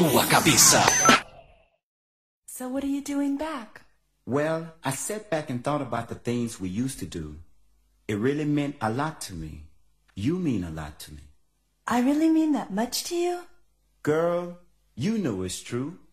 sua cabeça. So what are you doing back? Well, I sat back and thought about the things we used to do. It really meant a lot to me. You mean a lot to me. I really mean that much to you? Girl, you know it's true.